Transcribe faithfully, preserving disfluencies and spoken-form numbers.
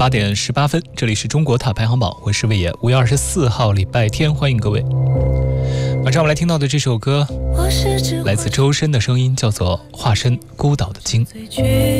八点十八分，这里是中国塔排行榜，我是魏野。五月二十四号，礼拜天，欢迎各位。马上我们来听到的这首歌，来自周深的声音，叫做《化身孤岛的鲸》。